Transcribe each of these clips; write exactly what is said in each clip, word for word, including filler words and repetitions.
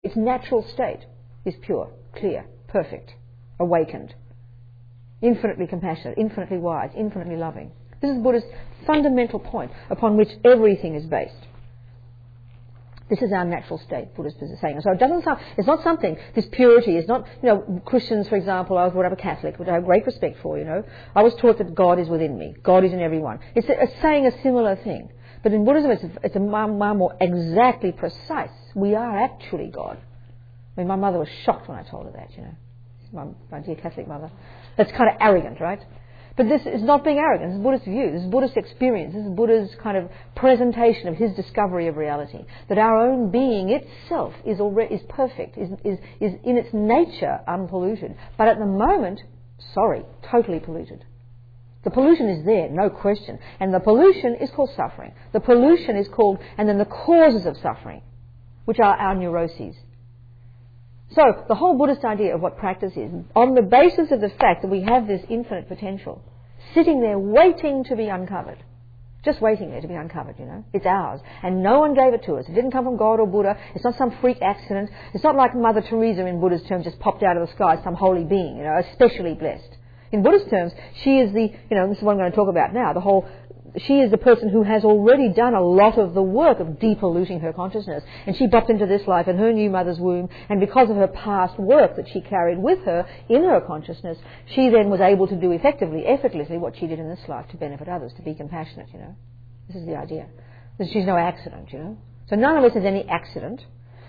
Its natural state is pure, clear, perfect, awakened, infinitely compassionate, infinitely wise, infinitely loving. This is Buddha's fundamental point upon which everything is based. This is our natural state, Buddha's saying. So it doesn't sound, it's not something, this purity is not, you know, Christians, for example, I was brought up a Catholic, which I have great respect for, you know. I was taught that God is within me. God is in everyone. It's, a, it's saying a similar thing. But in Buddhism, it's, a, it's a far more exactly precise. We are actually God. I mean, my mother was shocked when I told her that, you know. My, my dear Catholic mother. That's kind of arrogant, right? But this is not being arrogant. This is Buddhist view. This is Buddhist experience. This is Buddha's kind of presentation of his discovery of reality. That our own being itself is already is perfect, is, is, is in its nature unpolluted. But at the moment, sorry, totally polluted. The pollution is there, no question. And the pollution is called suffering. The pollution is called, and then the causes of suffering, which are our neuroses. So, the whole Buddhist idea of what practice is, on the basis of the fact that we have this infinite potential, sitting there waiting to be uncovered. Just waiting there to be uncovered, you know. It's ours. And no one gave it to us. It didn't come from God or Buddha. It's not some freak accident. It's not like Mother Teresa in Buddha's terms just popped out of the sky, some holy being, you know, especially blessed. In Buddhist terms, she is the, you know, this is what I'm going to talk about now, the whole, she is the person who has already done a lot of the work of depolluting her consciousness. And she popped into this life in her new mother's womb, and because of her past work that she carried with her in her consciousness, she then was able to do effectively, effortlessly, what she did in this life to benefit others, to be compassionate, you know. This is the idea. She's no accident, you know. So none of us is any accident.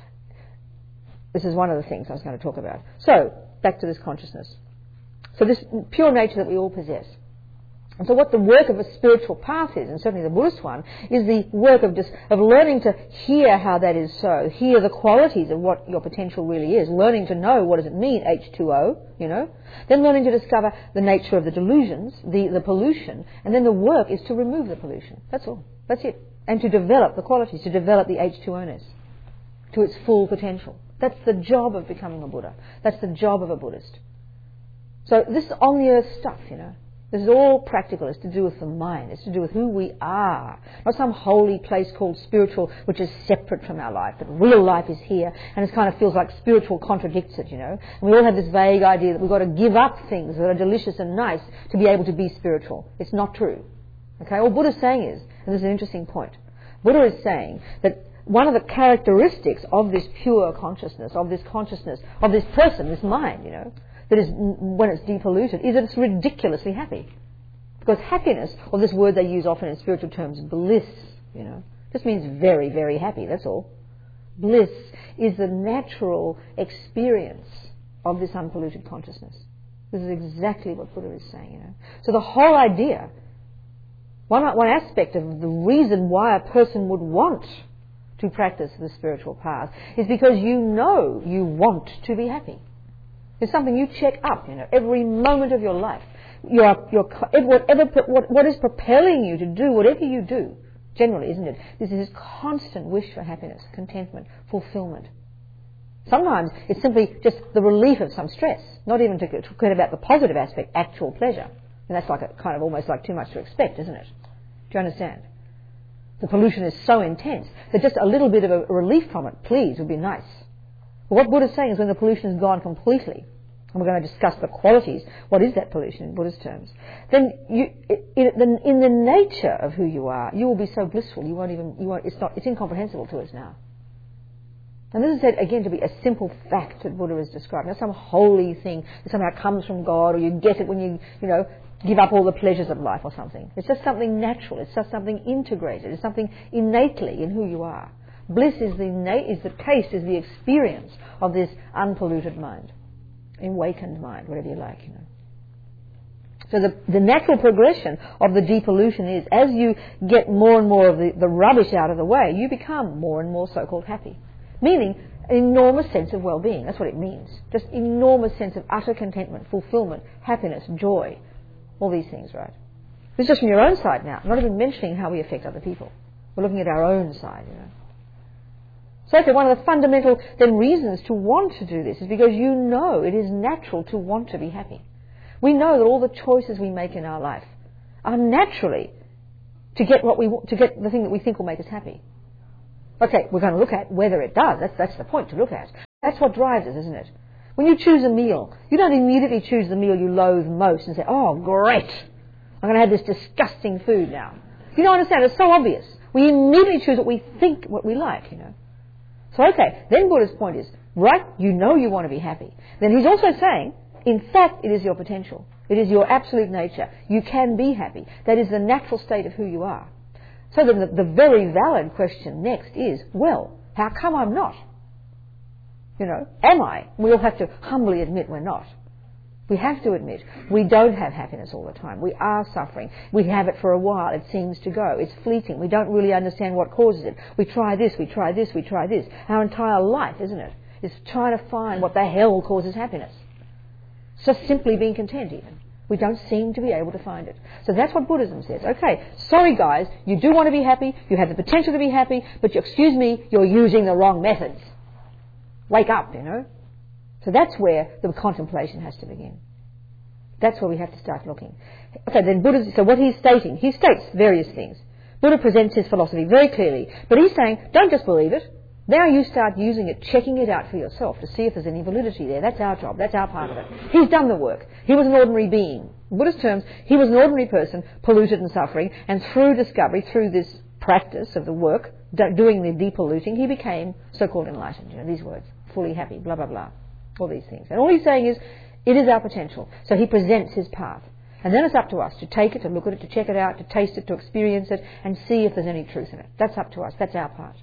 This is one of the things I was going to talk about. So, back to this consciousness. So this pure nature that we all possess. And so what the work of a spiritual path is, and certainly the Buddhist one, is the work of just of learning to hear how that is so, hear the qualities of what your potential really is, learning to know what does it mean, H two O, you know, then learning to discover the nature of the delusions, the, the pollution, and then the work is to remove the pollution. That's all. That's it. And to develop the qualities, to develop the H two O-ness to its full potential. That's the job of becoming a Buddha. That's the job of a Buddhist. So this is on the earth stuff, you know. This is all practical. It's to do with the mind. It's to do with who we are. Not some holy place called spiritual, which is separate from our life. But real life is here, and it kind of feels like spiritual contradicts it, you know. And we all have this vague idea that we've got to give up things that are delicious and nice to be able to be spiritual. It's not true. Okay? All Buddha's saying is, and this is an interesting point, Buddha is saying that one of the characteristics of this pure consciousness, of this consciousness, of this person, this mind, you know, that is, when it's depolluted, is that it's ridiculously happy. Because happiness, or this word they use often in spiritual terms, bliss, you know, just means very, very happy, that's all. Bliss is the natural experience of this unpolluted consciousness. This is exactly what Buddha is saying, you know. So the whole idea, one, one aspect of the reason why a person would want to practice the spiritual path is because you know you want to be happy. It's something you check up, you know, every moment of your life. You're, you're, whatever, what, what is propelling you to do whatever you do, generally, isn't it? This is this constant wish for happiness, contentment, fulfillment. Sometimes it's simply just the relief of some stress, not even to forget about the positive aspect, actual pleasure. And that's like a, kind of almost like too much to expect, isn't it? Do you understand? The pollution is so intense that just a little bit of a relief from it, please, would be nice. But what Buddha's saying is when the pollution is gone completely, and we're going to discuss the qualities, what is that pollution in Buddhist terms, then you, in, in the nature of who you are, you will be so blissful, you won't even, you won't, it's not, it's incomprehensible to us now. And this is said, again, to be a simple fact that Buddha is describing, not some holy thing that somehow comes from God, or you get it when you, you know, give up all the pleasures of life or something. It's just something natural, it's just something integrated, it's something innately in who you are. Bliss is the na- is the taste, is the experience of this unpolluted mind, awakened mind, whatever you like, you know. So the, the natural progression of the depollution is, as you get more and more of the, the rubbish out of the way, you become more and more so-called happy. Meaning an enormous sense of well-being. That's what it means. Just enormous sense of utter contentment, fulfillment, happiness, joy, all these things, right? This is just from your own side now. I'm not even mentioning how we affect other people. We're looking at our own side, you know. So okay, one of the fundamental then reasons to want to do this is because you know it is natural to want to be happy. We know that all the choices we make in our life are naturally to get what we want, to get the thing that we think will make us happy. Okay, we're going to look at whether it does. That's that's the point to look at. That's what drives us, isn't it? When you choose a meal, you don't immediately choose the meal you loathe most and say, oh, great, I'm going to have this disgusting food now. You don't understand, it's so obvious. We immediately choose what we think, what we like, you know. So, okay, then Buddha's point is, right, you know you want to be happy. Then he's also saying, in fact, it is your potential. It is your absolute nature. You can be happy. That is the natural state of who you are. So then the, the very valid question next is, well, how come I'm not? You know, am I? We all have to humbly admit we're not. We have to admit we don't have happiness all the time. We are suffering. We have it for a while. It seems to go. It's fleeting. We don't really understand what causes it. We try this, we try this, we try this. Our entire life, isn't it, is trying to find what the hell causes happiness. It's just simply being content even. We don't seem to be able to find it. So that's what Buddhism says. Okay, sorry guys, you do want to be happy, you have the potential to be happy, but you, excuse me, you're using the wrong methods. Wake up, you know. So that's where the contemplation has to begin. That's where we have to start looking. Okay, then Buddha, so what he's stating, he states various things. Buddha presents his philosophy very clearly, but he's saying, don't just believe it. Now you start using it, checking it out for yourself to see if there's any validity there. That's our job. That's our part of it. He's done the work. He was an ordinary being. In Buddhist terms, he was an ordinary person, polluted and suffering, and through discovery, through this practice of the work, doing the depolluting, he became so-called enlightened. You know, these words, fully happy, blah, blah, blah, all these things. And all he's saying is, it is our potential. So he presents his path. And then it's up to us to take it, to look at it, to check it out, to taste it, to experience it, and see if there's any truth in it. That's up to us. That's our part.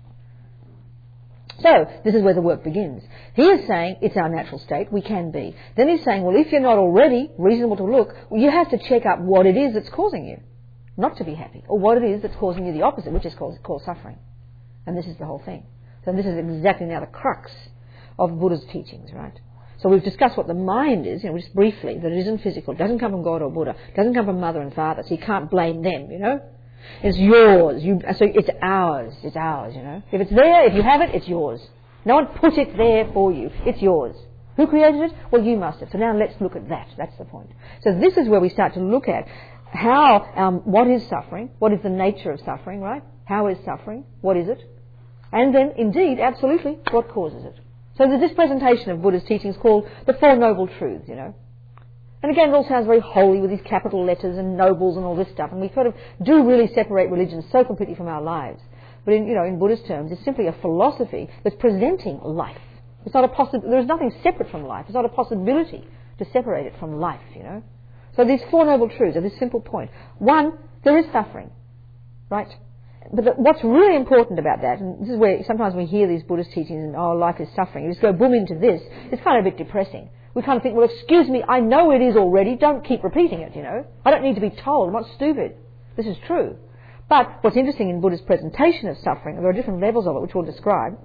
So, this is where the work begins. He is saying it's our natural state, we can be. Then he's saying, well, if you're not already reasonable to look, well, you have to check out what it is that's causing you not to be happy, or what it is that's causing you the opposite, which is called, called suffering. And this is the whole thing. So this is exactly now the crux of Buddha's teachings, right? So we've discussed what the mind is, you know, just briefly, that it isn't physical, it doesn't come from God or Buddha, it doesn't come from mother and father, so you can't blame them, you know? It's yours. You, so it's ours. It's ours, you know. If it's there, if you have it, it's yours. No one put it there for you. It's yours. Who created it? Well, you must have. So now let's look at that. That's the point. So this is where we start to look at how, um, what is suffering? What is the nature of suffering, right? How is suffering? What is it? And then, indeed, absolutely, what causes it? So there's this presentation of Buddha's teachings called the Four Noble Truths, you know. And again, it all sounds very holy with these capital letters and nobles and all this stuff. And we sort of do really separate religion so completely from our lives. But in, you know, in Buddhist terms, it's simply a philosophy that's presenting life. It's not a possi- there is nothing separate from life. It's not a possibility to separate it from life, you know. So these Four Noble Truths are this simple point. One, there is suffering, right? But the, what's really important about that, and this is where sometimes we hear these Buddhist teachings and, oh, life is suffering. You just go boom into this. It's kind of a bit depressing. We kind of think, well, excuse me, I know it is already, don't keep repeating it, you know. I don't need to be told, I'm not stupid. This is true. But what's interesting in Buddha's presentation of suffering, there are different levels of it which we'll describe.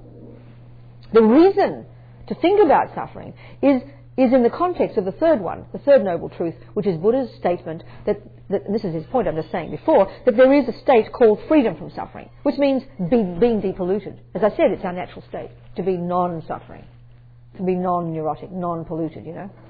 The reason to think about suffering is, is in the context of the third one, the third noble truth, which is Buddha's statement that, that and this is his point I was saying before, that there is a state called freedom from suffering, which means be, being depolluted. As I said, it's our natural state, to be non-suffering. To be non-neurotic, non-polluted, you know.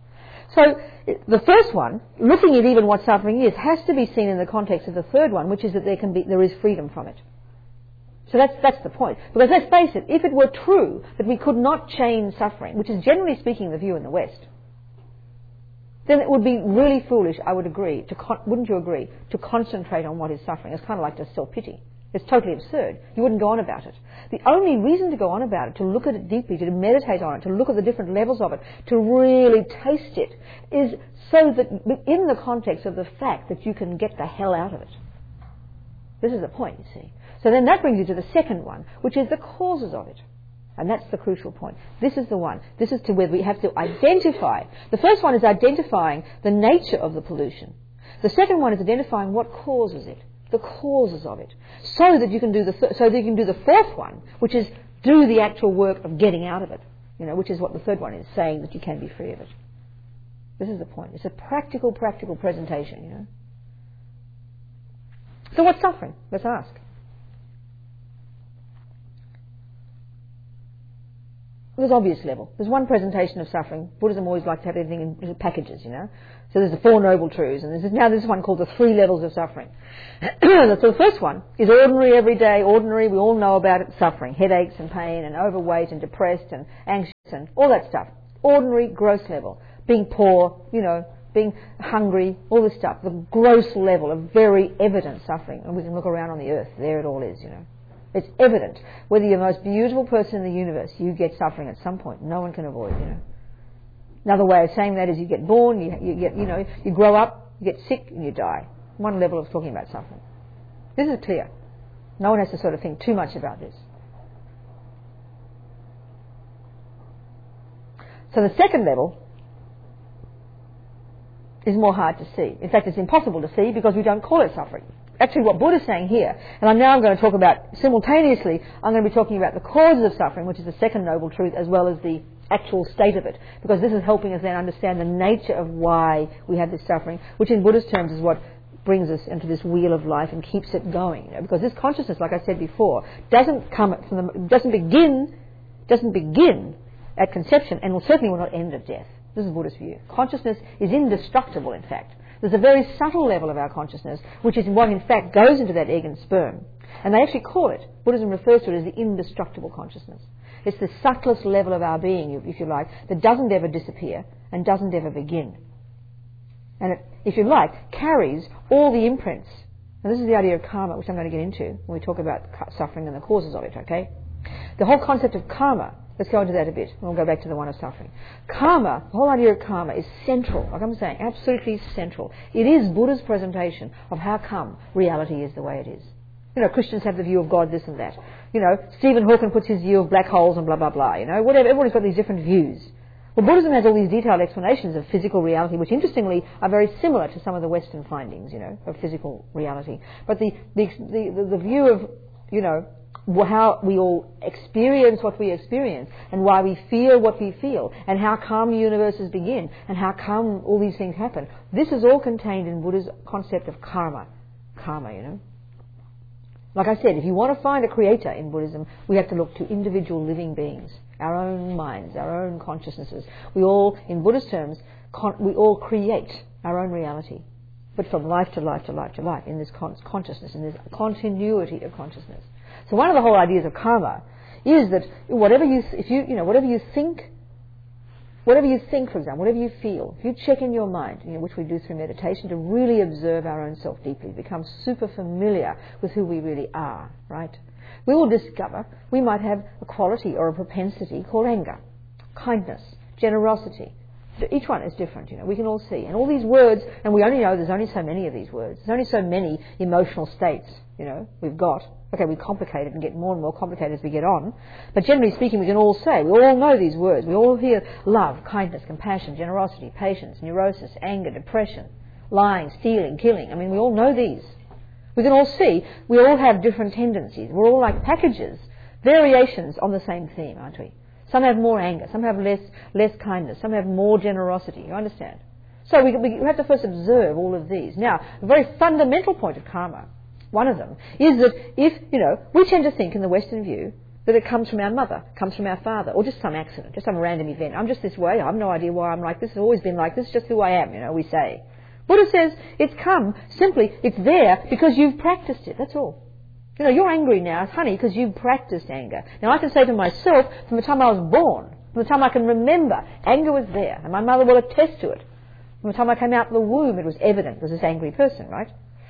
So the first one, looking at even what suffering is, has to be seen in the context of the third one, which is that there can be, there is freedom from it. So that's that's the point. Because let's face it, if it were true that we could not change suffering, which is generally speaking the view in the West, then it would be really foolish, I would agree, to con- wouldn't you agree, to concentrate on what is suffering. It's kind of like just self-pity. It's totally absurd. You wouldn't go on about it. The only reason to go on about it, to look at it deeply, to meditate on it, to look at the different levels of it, to really taste it, is so that in the context of the fact that you can get the hell out of it. This is the point, you see. So then that brings you to the second one, which is the causes of it. And that's the crucial point. This is the one. This is to where we have to identify. The first one is identifying the nature of the pollution. The second one is identifying what causes it. The causes of it, so that you can do the th- so that you can do the fourth one, which is do the actual work of getting out of it. You know, which is what the third one is, saying that you can be free of it. This is the point. It's a practical, practical presentation. You know. So what's suffering? Let's ask. There's obvious level. There's one presentation of suffering. Buddhism always likes to have everything in packages, you know. So there's the Four Noble Truths, and there's now this one called the Three Levels of Suffering. So the first one is ordinary, everyday, ordinary. We all know about it, suffering, headaches and pain and overweight and depressed and anxious and all that stuff. Ordinary, gross level. Being poor, you know, being hungry, all this stuff. The gross level of very evident suffering. And we can look around on the earth. There it all is, you know. It's evident. Whether you're the most beautiful person in the universe, you get suffering at some point. No one can avoid, you know. Another way of saying that is you get born, you, you get, you know, you grow up, you get sick, and you die. One level of talking about suffering. This is clear. No one has to sort of think too much about this. So the second level is more hard to see. In fact, it's impossible to see because we don't call it suffering. Actually, what Buddha's saying here, and I'm now I'm going to talk about, simultaneously, I'm going to be talking about the causes of suffering, which is the second noble truth, as well as the actual state of it, because this is helping us then understand the nature of why we have this suffering, which in Buddhist terms is what brings us into this wheel of life and keeps it going. You know, because this consciousness, like I said before, doesn't come from the, doesn't begin, doesn't begin at conception, and will certainly will not end at death. This is Buddhist view. Consciousness is indestructible, in fact. There's a very subtle level of our consciousness, which is what in fact goes into that egg and sperm. And they actually call it, Buddhism refers to it as the indestructible consciousness. It's the subtlest level of our being, if you like, that doesn't ever disappear and doesn't ever begin. And it, if you like, carries all the imprints. And this is the idea of karma, which I'm going to get into when we talk about suffering and the causes of it, okay? The whole concept of karma, let's go into that a bit, and we'll go back to the one of suffering. Karma, the whole idea of karma is central, like I'm saying, absolutely central. It is Buddha's presentation of how come reality is the way it is. You know, Christians have the view of God, this and that. You know, Stephen Hawking puts his view of black holes and blah, blah, blah, you know, whatever. Everybody's got these different views. Well, Buddhism has all these detailed explanations of physical reality, which interestingly are very similar to some of the Western findings, you know, of physical reality. But the, the, the, the view of, you know, how we all experience what we experience and why we feel what we feel and how come universes begin and how come all these things happen. This is all contained in Buddha's concept of karma. Karma, you know. Like I said, if you want to find a creator in Buddhism, we have to look to individual living beings, our own minds, our own consciousnesses. We all, in Buddhist terms, con- we all create our own reality, but from life to life to life to life in this con- consciousness, in this continuity of consciousness. So one of the whole ideas of karma is that whatever you, if you, you know, whatever you think, whatever you think, for example, whatever you feel, if you check in your mind, you know, which we do through meditation, to really observe our own self deeply, become super familiar with who we really are, right? We will discover we might have a quality or a propensity called anger, kindness, generosity. Each one is different, you know, we can all see. And all these words, and we only know there's only so many of these words. There's only so many emotional states, you know, we've got. Okay, we complicate it and get more and more complicated as we get on. But generally speaking, we can all say, we all know these words. We all hear love, kindness, compassion, generosity, patience, neurosis, anger, depression, lying, stealing, killing. I mean, we all know these. We can all see, we all have different tendencies. We're all like packages, variations on the same theme, aren't we? Some have more anger, some have less less kindness, some have more generosity, you understand? So we, we have to first observe all of these. Now, a very fundamental point of karma, one of them, is that if, you know, we tend to think in the Western view that it comes from our mother, comes from our father, or just some accident, just some random event. I'm just this way, I have no idea why I'm like this, I've always been like this, just who I am, you know, we say. Buddha says it's come simply, it's there because you've practiced it, that's all. You know, you're angry now, honey, because you've practiced anger. Now, I can say to myself, from the time I was born, from the time I can remember, anger was there, and my mother will attest to it. From the time I came out of the womb, it was evident, was this angry person, right?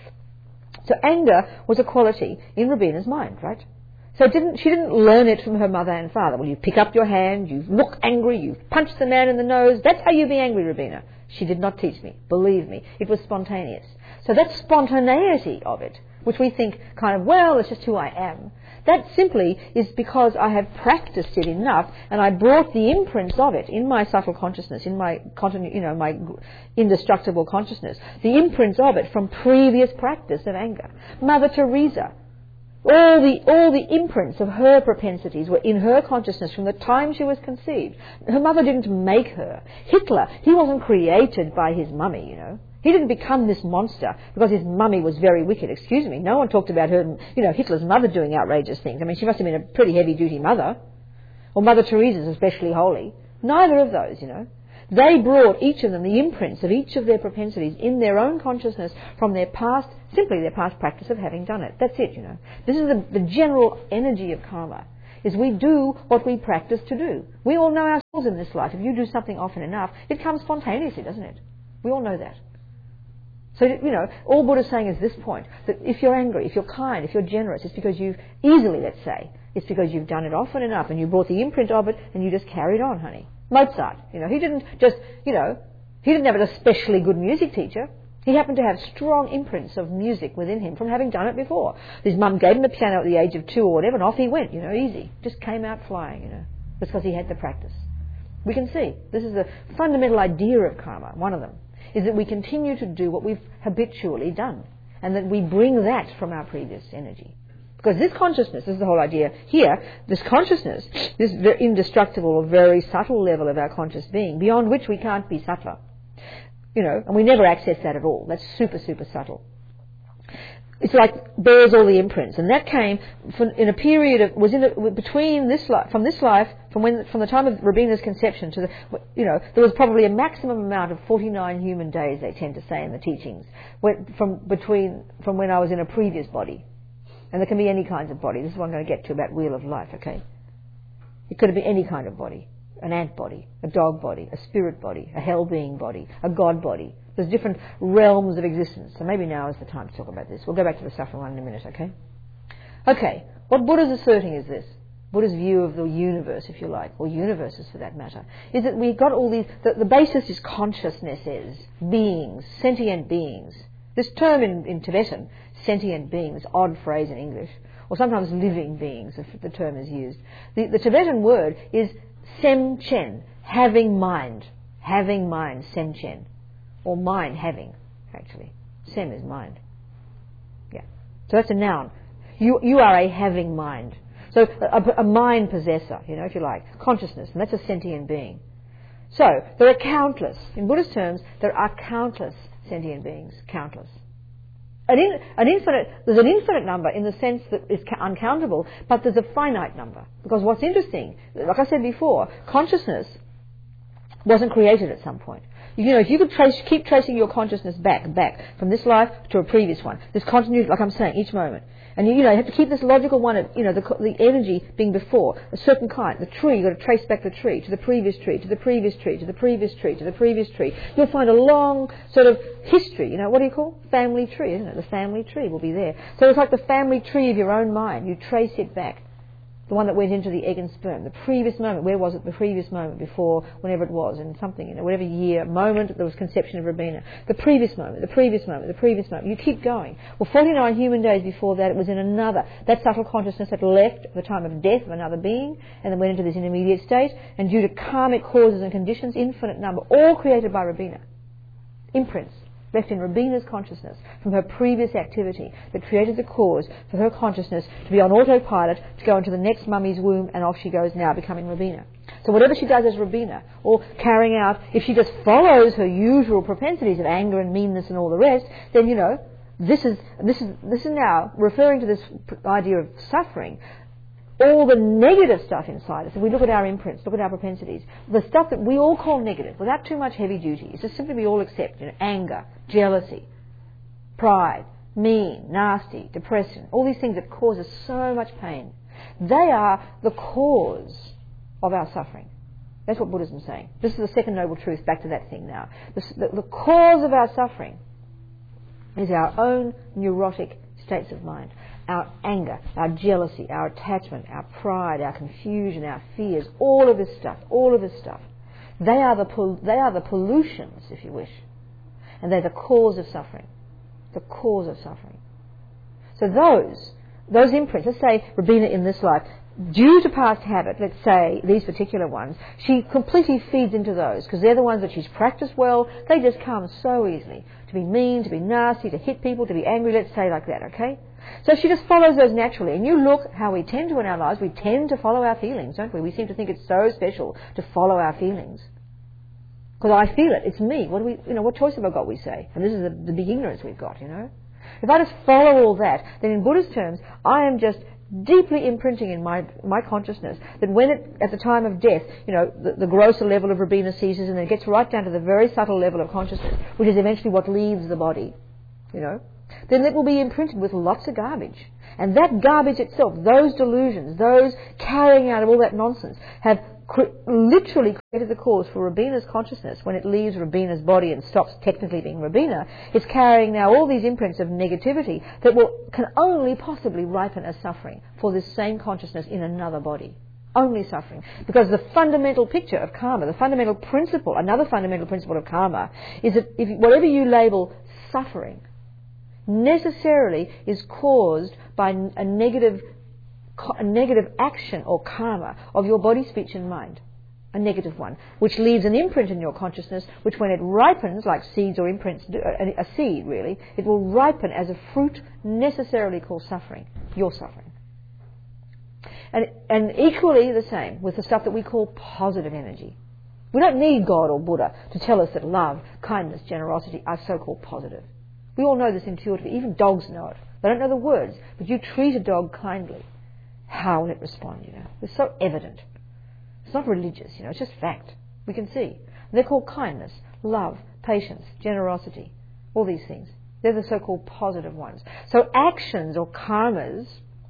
So anger was a quality in Robina's mind, right? So it didn't, she didn't learn it from her mother and father. Well, you pick up your hand, you look angry, you punch the man in the nose. That's how you be angry, Robina. She did not teach me. Believe me. It was spontaneous. So that spontaneity of it, which we think kind of, well, it's just who I am, that simply is because I have practiced it enough and I brought the imprints of it in my subtle consciousness, in my continu- you know, my indestructible consciousness, the imprints of it from previous practice of anger. Mother Teresa, all the, all the imprints of her propensities were in her consciousness from the time she was conceived. Her mother didn't make her. Hitler, he wasn't created by his mummy, you know. He didn't become this monster because his mummy was very wicked. Excuse me, no one talked about her, you know, Hitler's mother doing outrageous things. I mean, she must have been a pretty heavy-duty mother. or Mother Teresa's especially holy. Neither of those, you know. They brought, each of them, the imprints of each of their propensities in their own consciousness from their past, simply their past practice of having done it. That's it, you know. This is the, the general energy of karma, is we do what we practice to do. We all know ourselves in this life. If you do something often enough, it comes spontaneously, doesn't it? We all know that. So, you know, all Buddha's saying is this point, that if you're angry, if you're kind, if you're generous, it's because you've easily, let's say, it's because you've done it often enough and you brought the imprint of it and you just carried on, honey. Mozart, you know, he didn't just, you know, he didn't have an especially good music teacher. He happened to have strong imprints of music within him from having done it before. His mum gave him the piano at the age of two or whatever, and off he went, you know, easy. Just came out flying, you know, because he had the practice. We can see, this is the fundamental idea of karma, one of them, is that we continue to do what we've habitually done, and that we bring that from our previous energy. Because this consciousness, this is the whole idea here, this consciousness, this indestructible or very subtle level of our conscious being, beyond which we can't be subtler. You know, and we never access that at all. That's super, super subtle. It's like bears all the imprints, and that came from, in a period of, was in a, between this life, from this life, from when, from the time of Robina's conception to the, you know, there was probably a maximum amount of forty-nine human days, they tend to say in the teachings, when, from between, from when I was in a previous body. And there can be any kinds of body. This is what I'm going to get to about Wheel of Life, okay? It could have been any kind of body. An ant body, a dog body, a spirit body, a hell-being body, a God body. There's different realms of existence. So maybe now is the time to talk about this. We'll go back to the suffering one in a minute, okay? Okay, what Buddha's asserting is this. Buddha's view of the universe, if you like, or universes for that matter, is that we've got all these, the, the basis is consciousnesses, beings, sentient beings. This term in, in Tibetan, sentient beings, odd phrase in English, or sometimes living beings, if the term is used. The, the Tibetan word is sem chen, having mind, having mind, sem chen, or mind having, actually. Sem is mind. Yeah. So that's a noun. You you are a having mind. So a, a mind possessor, you know, if you like, consciousness, and that's a sentient being. So there are countless, in Buddhist terms, there are countless sentient beings, countless. An, in, an infinite, there's an infinite number in the sense that it's uncountable, but there's a finite number. Because what's interesting, like I said before, consciousness wasn't created at some point. You know, if you could trace, keep tracing your consciousness back, back, from this life to a previous one, this continuity, like I'm saying, each moment. And you, you know, you have to keep this logical one, of, you know, the, the energy being before, a certain kind. The tree, you've got to trace back the tree, to the previous tree, to the previous tree, to the previous tree, to the previous tree. You'll find a long sort of history, you know, what do you call? Family tree, isn't it? The family tree will be there. So it's like the family tree of your own mind. You trace it back. The one that went into the egg and sperm, the previous moment, where was it the previous moment before, whenever it was, in something, you know, whatever year, moment, there was conception of Robina. The previous moment, the previous moment, the previous moment. You keep going. Well, forty-nine human days before that, it was in another, that subtle consciousness that left at the time of death of another being, and then went into this intermediate state, and due to karmic causes and conditions, infinite number, all created by Robina. Imprints left in Robina's consciousness from her previous activity that created the cause for her consciousness to be on autopilot, to go into the next mummy's womb, and off she goes now, becoming Robina. So whatever she does as Robina, or carrying out, if she just follows her usual propensities of anger and meanness and all the rest, then, you know, this is, this is, this is now referring to this idea of suffering. All the negative stuff inside us, if we look at our imprints, look at our propensities, the stuff that we all call negative, without too much heavy duty, it's just simply we all accept, you know, anger, jealousy, pride, mean, nasty, depression, all these things that cause us so much pain. They are the cause of our suffering. That's what Buddhism is saying. This is the second noble truth, back to that thing now. The, the, the cause of our suffering is our own neurotic states of mind. Our anger, our jealousy, our attachment, our pride, our confusion, our fears, all of this stuff, all of this stuff. They are the pol- they are the pollutions, if you wish. And they're the cause of suffering. The cause of suffering. So those, those imprints, let's say Robina in this life, due to past habit, let's say these particular ones, she completely feeds into those, because they're the ones that she's practiced well. They just come so easily. To be mean, to be nasty, to hit people, to be angry, let's say like that, okay? So she just follows those naturally. And you look how we tend to in our lives, we tend to follow our feelings, don't we? We seem to think it's so special to follow our feelings. Because I feel it, it's me. What do we, you know, what choice have I got, we say? And this is the, the big ignorance we've got, you know? If I just follow all that, then in Buddhist terms, I am just deeply imprinting in my my consciousness that when it, at the time of death, you know, the, the grosser level of Rabina ceases and then it gets right down to the very subtle level of consciousness, which is eventually what leaves the body, you know, then it will be imprinted with lots of garbage. And that garbage itself, those delusions, those carrying out of all that nonsense, have cre- literally created the cause for Rabina's consciousness. When it leaves Rabina's body and stops technically being Rabina, it's carrying now all these imprints of negativity that will can only possibly ripen as suffering for this same consciousness in another body. Only suffering. Because the fundamental picture of karma, the fundamental principle, another fundamental principle of karma, is that if whatever you label suffering necessarily is caused by a negative a negative action or karma of your body, speech and mind, a negative one, which leaves an imprint in your consciousness, which when it ripens, like seeds or imprints do, a, a seed really, it will ripen as a fruit necessarily called suffering, your suffering. And, and equally the same with the stuff that we call positive energy. We don't need God or Buddha to tell us that love, kindness, generosity are so-called positive. We all know this intuitively. Even dogs know it. They don't know the words, but you treat a dog kindly. How will it respond, you know? It's so evident. It's not religious, you know, it's just fact. We can see. They're called kindness, love, patience, generosity, all these things. They're the so-called positive ones. So actions or karmas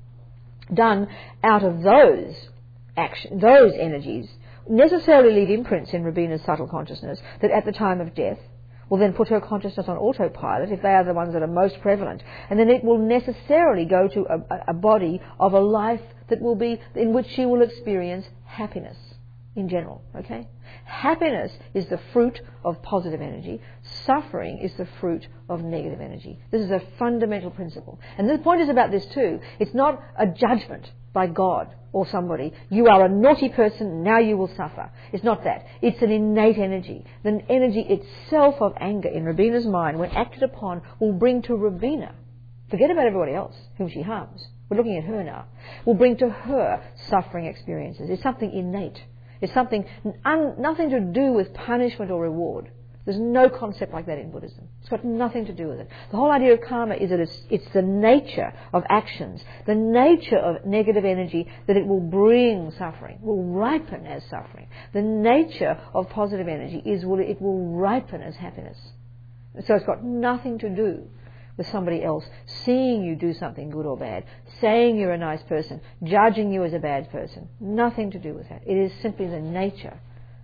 done out of those action, those energies necessarily leave imprints in Rabina's subtle consciousness that at the time of death will then put her consciousness on autopilot if they are the ones that are most prevalent. And then it will necessarily go to a, a body of a life that will be, in which she will experience happiness in general, okay? Happiness is the fruit of positive energy. Suffering is the fruit of negative energy. This is a fundamental principle. And the point is about this too. It's not a judgment by God or somebody. You are a naughty person, now you will suffer. It's not that. It's an innate energy. The energy itself of anger in Rabina's mind, when acted upon, will bring to Rabina, forget about everybody else whom she harms, we're looking at her now, will bring to her suffering experiences. It's something innate. It's something, un, nothing to do with punishment or reward. There's no concept like that in Buddhism. It's got nothing to do with it. The whole idea of karma is that it's, it's the nature of actions, the nature of negative energy, that it will bring suffering, will ripen as suffering. The nature of positive energy is will it will ripen as happiness. So it's got nothing to do with somebody else seeing you do something good or bad, saying you're a nice person, judging you as a bad person. Nothing to do with that. It is simply the nature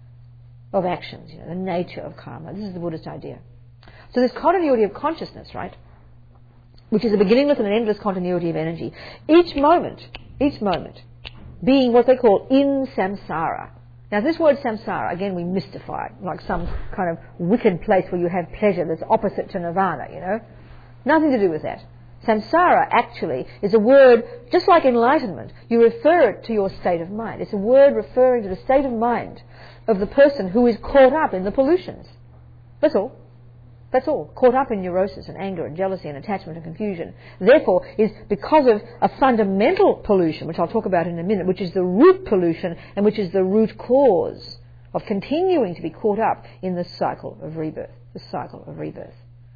of actions, you know, the nature of karma. This is the Buddhist idea. So this continuity of consciousness, right, which is a beginningless and an endless continuity of energy, each moment, each moment, being what they call in samsara. Now this word samsara, again we mystify it, like some kind of wicked place where you have pleasure that's opposite to nirvana, you know. Nothing to do with that. Samsara actually is a word, just like enlightenment, you refer it to your state of mind. It's a word referring to the state of mind of the person who is caught up in the pollutions. That's all. That's all. Caught up in neurosis and anger and jealousy and attachment and confusion. Therefore, is because of a fundamental pollution, which I'll talk about in a minute, which is the root pollution and which is the root cause of continuing to be caught up in the cycle of rebirth. The cycle of rebirth.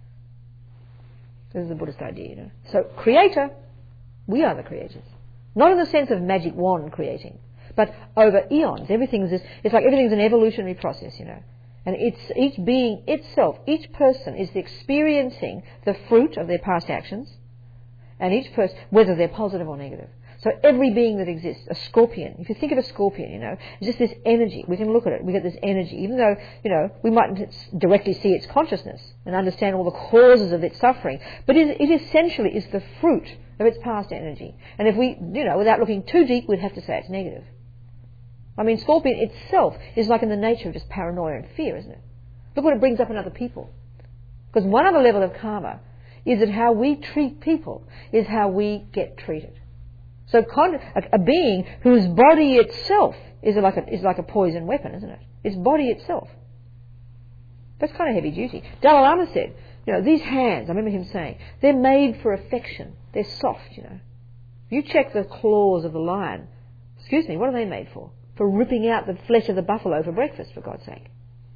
This is the Buddhist idea, you know. So, creator, we are the creators. Not in the sense of magic wand creating, but over eons. Everything's this, it's like everything's an evolutionary process, you know. And it's each being itself, each person is experiencing the fruit of their past actions, and each person, whether they're positive or negative. So every being that exists, a scorpion, if you think of a scorpion, you know, it's just this energy. We can look at it, we get this energy, even though, you know, we mightn't directly see its consciousness and understand all the causes of its suffering, but it, it essentially is the fruit of its past energy. And if we, you know, without looking too deep, we'd have to say it's negative. I mean, scorpion itself is like in the nature of just paranoia and fear, isn't it? Look what it brings up in other people. Because one other level of karma is that how we treat people is how we get treated. So con- a, a being whose body itself is like a, is like a poison weapon, isn't it? Its body itself. That's kind of heavy duty. Dalai Lama said, you know, these hands, I remember him saying, they're made for affection. They're soft, you know. You check the claws of the lion. Excuse me, what are they made for? For ripping out the flesh of the buffalo for breakfast, for God's sake.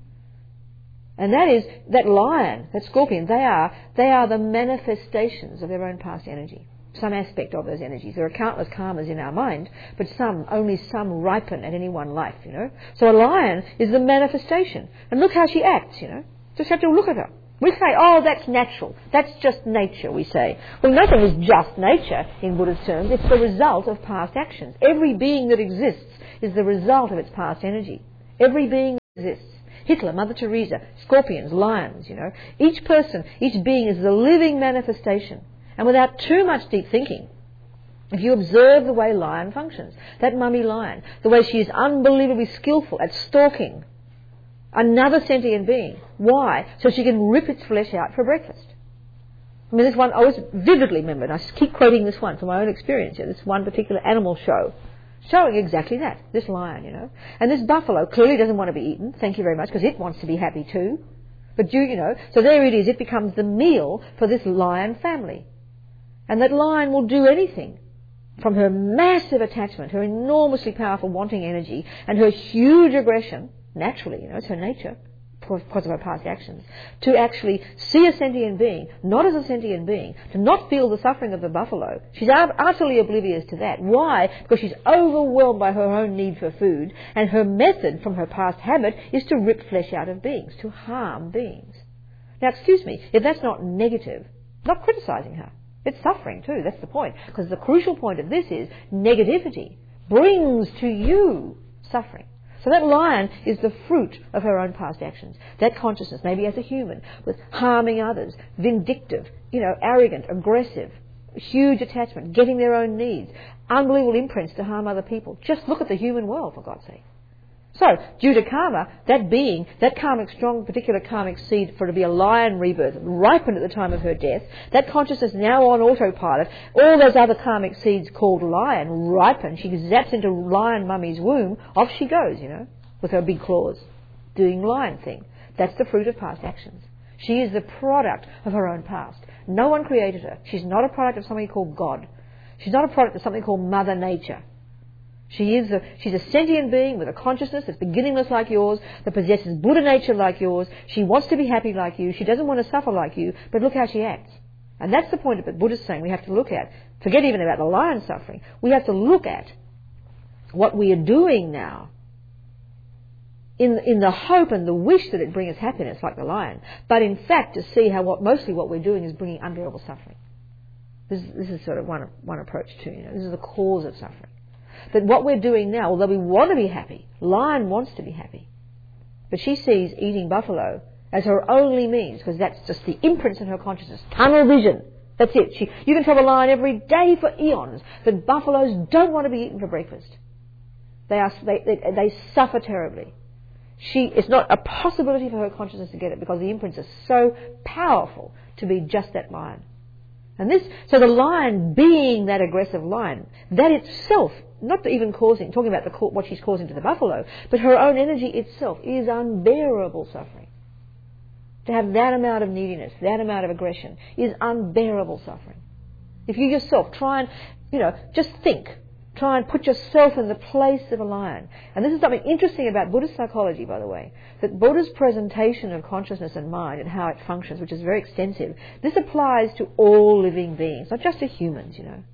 And that is, that lion, that scorpion, they are, they are the manifestations of their own past energy. some aspect of those energies. There are countless karmas in our mind, but some, only some ripen at any one life, you know. So a lion is the manifestation. And look how she acts, you know. Just have to look at her. We say, oh, that's natural. That's just nature, we say. Well, nothing is just nature in Buddha's terms. It's the result of past actions. Every being that exists is the result of its past energy. Every being that exists. Hitler, Mother Teresa, scorpions, lions, you know. Each person, each being is the living manifestation. And without too much deep thinking, if you observe the way lion functions, that mummy lion, the way she is unbelievably skillful at stalking another sentient being. Why? So she can rip its flesh out for breakfast. I mean, this one, I always vividly remember, and I keep quoting this one from my own experience here, this one particular animal show, showing exactly that, this lion, you know. And this buffalo clearly doesn't want to be eaten, thank you very much, because it wants to be happy too. But you, you know, so there it is, it becomes the meal for this lion family. And that lion will do anything, from her massive attachment, her enormously powerful wanting energy, and her huge aggression, naturally, you know, it's her nature, because of her past actions, to actually see a sentient being, not as a sentient being, to not feel the suffering of the buffalo. She's utterly oblivious to that. Why? Because she's overwhelmed by her own need for food, and her method from her past habit is to rip flesh out of beings, to harm beings. Now, excuse me, if that's not negative, not criticising her, it's suffering too, that's the point. Because the crucial point of this is negativity brings to you suffering. So that lion is the fruit of her own past actions. That consciousness, maybe as a human, with harming others, vindictive, you know, arrogant, aggressive, huge attachment, getting their own needs, unbelievable imprints to harm other people. Just look at the human world, for God's sake. So, due to karma, that being, that karmic, strong, particular karmic seed for it to be a lion rebirth, ripened at the time of her death, that consciousness now on autopilot, all those other karmic seeds called lion ripen, she zaps into lion mummy's womb, off she goes, you know, with her big claws, doing lion thing. That's the fruit of past actions. She is the product of her own past. No one created her. She's not a product of something called God. She's not a product of something called Mother Nature. She is a, she's a sentient being with a consciousness that's beginningless like yours, that possesses Buddha nature like yours. She wants to be happy like you. She doesn't want to suffer like you, but look how she acts. And that's the point of it Buddha's saying we have to look at. Forget even about the lion suffering. We have to look at what we are doing now in, in the hope and the wish that it brings us happiness like the lion, but in fact to see how what mostly what we're doing is bringing unbearable suffering. This, this is sort of one, one approach too. You know, this is the cause of suffering. That what we're doing now, although we want to be happy, lion wants to be happy, but she sees eating buffalo as her only means, because that's just the imprints in her consciousness, tunnel vision. That's it. She, you can tell a lion every day for eons that buffaloes don't want to be eaten for breakfast. They are they, they, they suffer terribly. She, it's not a possibility for her consciousness to get it because the imprints are so powerful to be just that lion. And this, so the lion being that aggressive lion, that itself, not even causing, talking about the, what she's causing to the buffalo, but her own energy itself is unbearable suffering. To have that amount of neediness, that amount of aggression, is unbearable suffering. If you yourself try and, you know, just think, try and put yourself in the place of a lion. And this is something interesting about Buddhist psychology, by the way, that Buddha's presentation of consciousness and mind and how it functions, which is very extensive, this applies to all living beings, not just to humans, you know.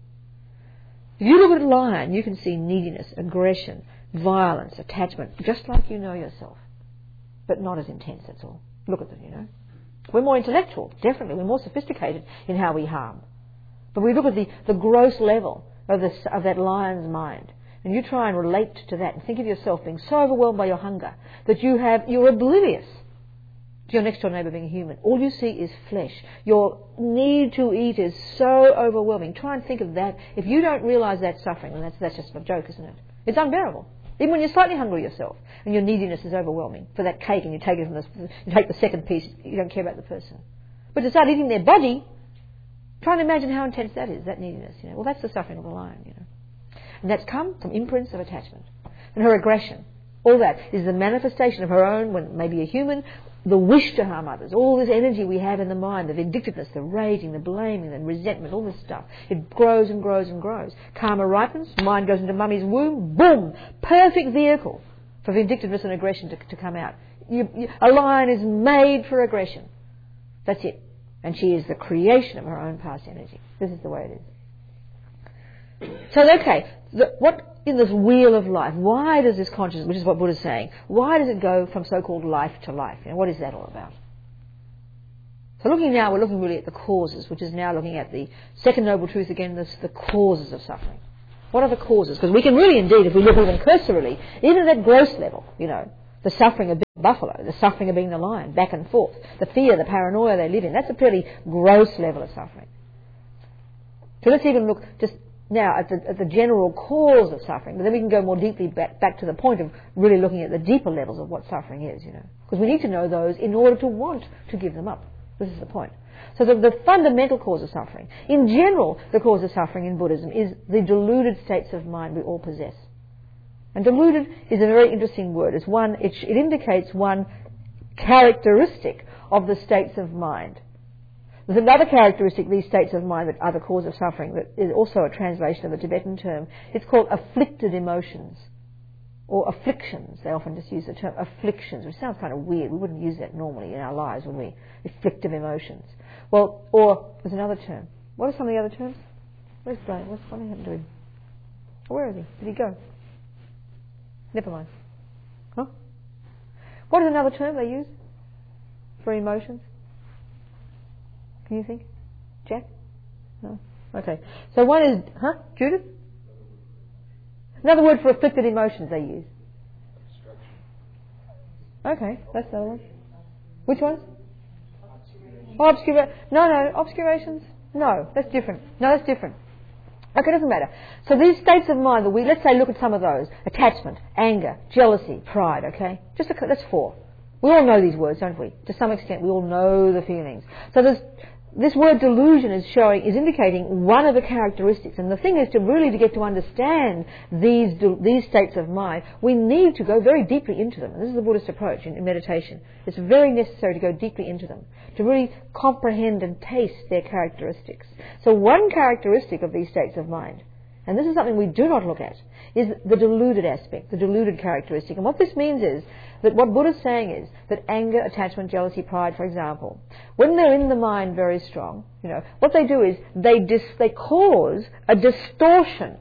If you look at a lion, you can see neediness, aggression, violence, attachment, just like you know yourself, but not as intense, that's all. Look at them, you know. We're more intellectual, definitely. We're more sophisticated in how we harm. But we look at the, the gross level of, this, of that lion's mind, and you try and relate to that and think of yourself being so overwhelmed by your hunger that you have, you're oblivious to your next door neighbour being a human. All you see is flesh. Your need to eat is so overwhelming. Try and think of that. If you don't realise that suffering, and that's, that's just a joke, isn't it? It's unbearable. Even when you're slightly hungry yourself and your neediness is overwhelming for that cake and you take it from the, you take the second piece, you don't care about the person. But to start eating their body, try and imagine how intense that is, that neediness. You know? Well, that's the suffering of the lion, you know. And that's come from imprints of attachment. And her aggression, all that is the manifestation of her own, when maybe a human, the wish to harm others, all this energy we have in the mind, the vindictiveness, the raging, the blaming, the resentment, all this stuff. It grows and grows and grows. Karma ripens, mind goes into mummy's womb, boom, perfect vehicle for vindictiveness and aggression to, to come out. You, you, a lion is made for aggression. That's it. And she is the creation of her own past energy. This is the way it is. So, okay, the, what in this wheel of life, why does this consciousness, which is what Buddha's saying, why does it go from so-called life to life? You know, what is that all about? So looking now, we're looking really at the causes, which is now looking at the second noble truth again, this, the causes of suffering. What are the causes? Because we can really indeed, if we look even cursorily, even at that gross level, you know, the suffering of being the buffalo, the suffering of being the lion, back and forth, the fear, the paranoia they live in, that's a pretty gross level of suffering. So let's even look just now at the, at the general cause of suffering, but then we can go more deeply back, back to the point of really looking at the deeper levels of what suffering is, you know. Because we need to know those in order to want to give them up. This is the point. So the, the fundamental cause of suffering, in general, the cause of suffering in Buddhism is the deluded states of mind we all possess. And deluded is a very interesting word. It's one, it, it indicates one characteristic of the states of mind. There's another characteristic of these states of mind that are the cause of suffering that is also a translation of a Tibetan term. It's called afflicted emotions. Or afflictions. They often just use the term afflictions, which sounds kind of weird. We wouldn't use that normally in our lives, would we? Afflictive emotions. Well, or there's another term. What are some of the other terms? Where's Brian? What's what happened to him? Where is he? Did he go? Never mind. Huh? What is another term they use for emotions? Can you think? Jack? No? Okay. So one is, huh? Judith? Another word for afflicted emotions they use. Okay, that's the other one. Which ones? Oh, obscura- no, no, obscurations? No, that's different. No, that's different. Okay, doesn't matter. So these states of mind that we, let's say, look at some of those. Attachment, anger, jealousy, pride, okay? Just a, that's four. We all know these words, don't we? To some extent, we all know the feelings. So there's, this word delusion is showing, is indicating one of the characteristics. And the thing is, to really to get to understand these these states of mind, we need to go very deeply into them. And this is the Buddhist approach in, in meditation. It's very necessary to go deeply into them, to really comprehend and taste their characteristics. So one characteristic of these states of mind, and this is something we do not look at, is the deluded aspect, the deluded characteristic. And what this means is that what Buddha's saying is that anger, attachment, jealousy, pride, for example, when they're in the mind very strong, you know, what they do is they dis- they cause a distortion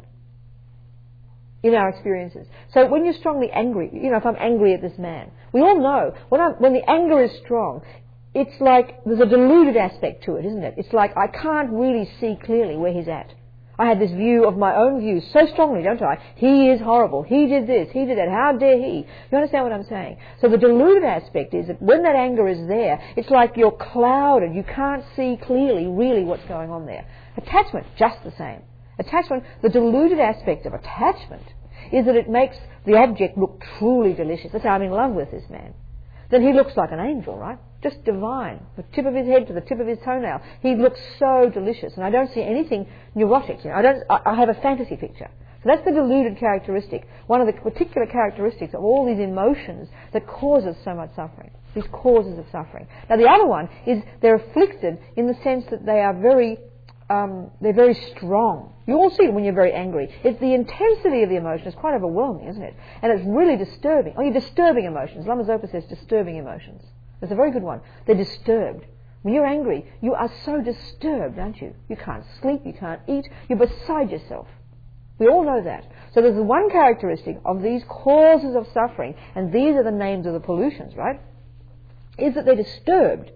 in our experiences. So when you're strongly angry, you know, if I'm angry at this man, we all know when I'm, when the anger is strong, it's like there's a deluded aspect to it, isn't it? It's like I can't really see clearly where he's at. I had this view of my own views so strongly, don't I? He is horrible. He did this. He did that. How dare he? You understand what I'm saying? So the deluded aspect is that when that anger is there, it's like you're clouded. You can't see clearly really what's going on there. Attachment, just the same. Attachment, the deluded aspect of attachment is that it makes the object look truly delicious. Let's say I'm in love with this man. Then he looks like an angel, right? Just divine. The tip of his head to the tip of his toenail. He looks so delicious. And I don't see anything neurotic. You know, I don't. I, I have a fantasy picture. So that's the deluded characteristic. One of the particular characteristics of all these emotions that causes so much suffering. These causes of suffering. Now the other one is they're afflicted in the sense that they are very, um, they're very strong. You all see it when you're very angry. It's the intensity of the emotion is quite overwhelming, isn't it? And it's really disturbing. Oh, you're disturbing emotions. Lama Zopa says disturbing emotions. It's a very good one. They're disturbed. When you're angry, you are so disturbed, aren't you? You can't sleep, you can't eat, you're beside yourself. We all know that. So there's one characteristic of these causes of suffering, and these are the names of the pollutions, right? Is that they're disturbed.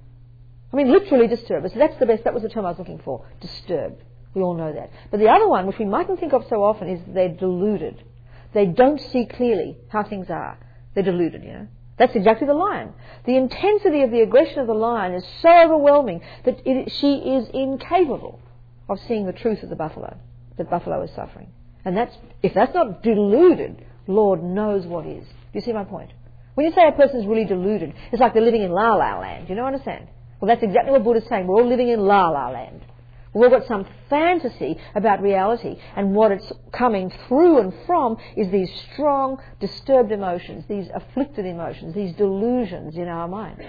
I mean, literally disturbed. So that's the best, that was the term I was looking for. Disturbed. We all know that. But the other one, which we mightn't think of so often, is they're deluded. They don't see clearly how things are. They're deluded, you know. That's exactly the lion. The intensity of the aggression of the lion is so overwhelming that it, she is incapable of seeing the truth of the buffalo, that buffalo is suffering. And that's, if that's not deluded, Lord knows what is. Do you see my point? When you say a person's really deluded, it's like they're living in La La Land. Do you know what I understand? Well, that's exactly what Buddha's saying. We're all living in La La Land. We've all got some fantasy about reality, and what it's coming through and from is these strong, disturbed emotions, these afflicted emotions, these delusions in our mind.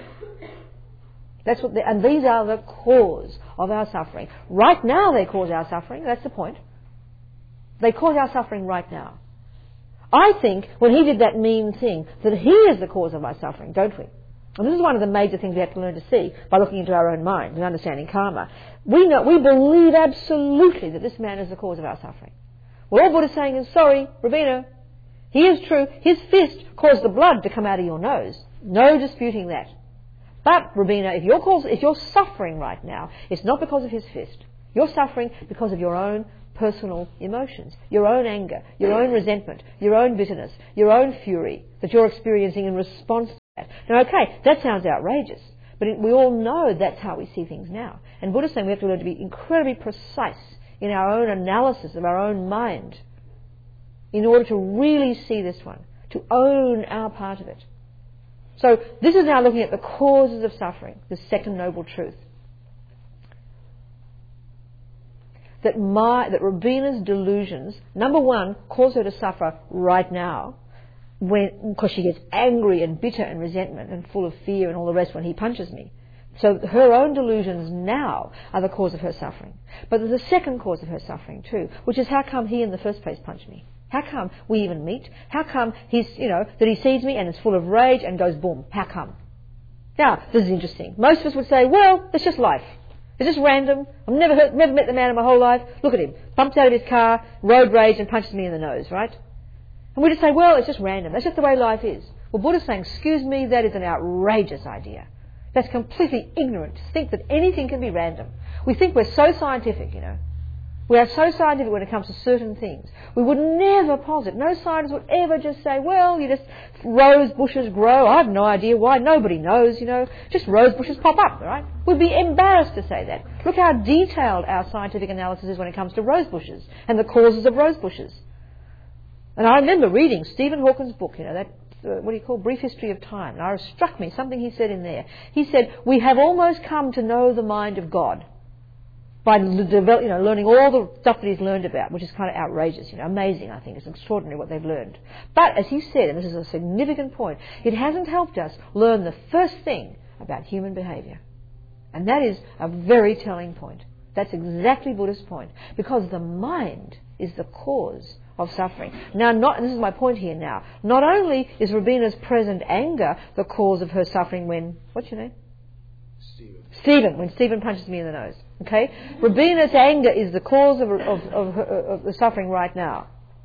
That's what, they, and these are the cause of our suffering. Right now they cause our suffering, that's the point. They cause our suffering right now. I think when he did that mean thing that he is the cause of my suffering, don't we? And this is one of the major things we have to learn to see by looking into our own mind and understanding karma. We know, we believe absolutely that this man is the cause of our suffering. Well, all Buddha's saying is, sorry, Robina, he is true. His fist caused the blood to come out of your nose. No disputing that. But, Robina, if you're, cause, if you're suffering right now, it's not because of his fist. You're suffering because of your own personal emotions, your own anger, your own resentment, your own bitterness, your own fury that you're experiencing in response to that. Now, okay, that sounds outrageous, but it, we all know that's how we see things now. And Buddha's saying we have to learn to be incredibly precise in our own analysis of our own mind in order to really see this one, to own our part of it. So this is now looking at the causes of suffering, the second noble truth. That my, that Robina's delusions, number one, cause her to suffer right now, when, because she gets angry and bitter and resentment and full of fear and all the rest when he punches me. So her own delusions now are the cause of her suffering. But there's a second cause of her suffering too, which is how come he in the first place punched me? How come we even meet? How come he's, you know, that he sees me and is full of rage and goes boom? How come? Now, this is interesting. Most of us would say, well, it's just life. It's just random. I've never heard, never met the man in my whole life. Look at him. Bumped out of his car, road rage and punches me in the nose, right? And we just say, well, it's just random. That's just the way life is. Well, Buddha's saying, excuse me, that is an outrageous idea. That's completely ignorant to think that anything can be random. We think we're so scientific, you know. We are so scientific when it comes to certain things. We would never posit. No scientist would ever just say, well, you just, rose bushes grow. I have no idea why. Nobody knows, you know. Just rose bushes pop up, right? We'd be embarrassed to say that. Look how detailed our scientific analysis is when it comes to rose bushes and the causes of rose bushes. And I remember reading Stephen Hawking's book, you know, that, uh, what do you call, Brief History of Time. And it struck me, something he said in there. He said, we have almost come to know the mind of God by develop, you know, learning all the stuff that he's learned about, which is kind of outrageous, you know, amazing, I think. It's extraordinary what they've learned. But, as he said, and this is a significant point, it hasn't helped us learn the first thing about human behaviour. And that is a very telling point. That's exactly Buddha's point. Because the mind is the cause of suffering. Now, not, and this is my point here now, not only is Robina's present anger the cause of her suffering when, what's your name? Stephen. Stephen, when Stephen punches me in the nose. Okay? Robina's anger is the cause of, of, of, of the suffering right now.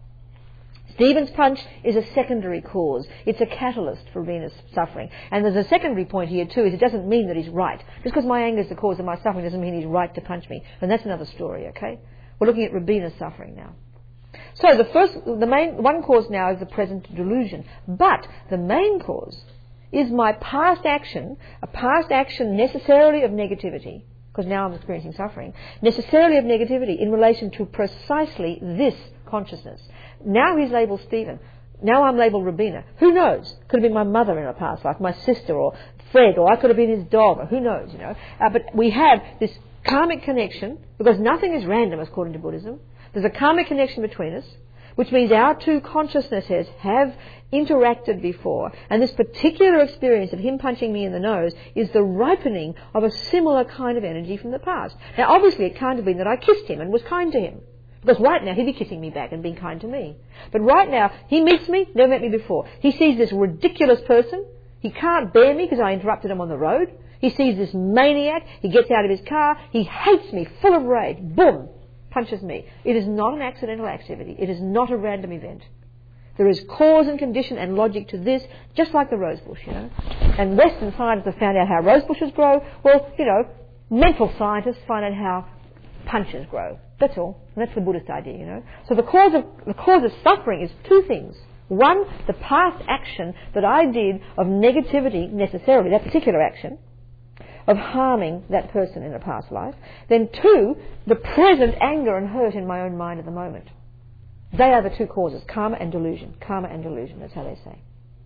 Stephen's punch is a secondary cause. It's a catalyst for Robina's suffering. And there's a secondary point here too, is it doesn't mean that he's right. Just because my anger is the cause of my suffering doesn't mean he's right to punch me. And that's another story, okay? We're looking at Robina's suffering now. So the first, the main, one cause now is the present delusion. But the main cause is my past action, a past action necessarily of negativity, because now I'm experiencing suffering, necessarily of negativity in relation to precisely this consciousness. Now he's labelled Stephen. Now I'm labelled Robina. Who knows? Could have been my mother in a past life, my sister or Fred, or I could have been his dog, or who knows, you know. Uh, but we have this karmic connection, because nothing is random according to Buddhism. There's a karmic connection between us, which means our two consciousnesses have interacted before, and this particular experience of him punching me in the nose is the ripening of a similar kind of energy from the past. Now, obviously, it can't have been that I kissed him and was kind to him, because right now he'd be kissing me back and being kind to me. But right now, he meets me, never met me before. He sees this ridiculous person. He can't bear me because I interrupted him on the road. He sees this maniac. He gets out of his car. He hates me, full of rage. Boom! Punches me. It is not an accidental activity. It is not a random event. There is cause and condition and logic to this, just like the rose bush, you know. And Western scientists have found out how rose bushes grow. Well, you know, mental scientists find out how punches grow. That's all. And that's the Buddhist idea, you know. So the cause of the cause of suffering is two things. One, the past action that I did of negativity, necessarily, that particular action, of harming that person in a past life. Then two, the present anger and hurt in my own mind at the moment. They are the two causes, karma and delusion. Karma and delusion, that's how they say.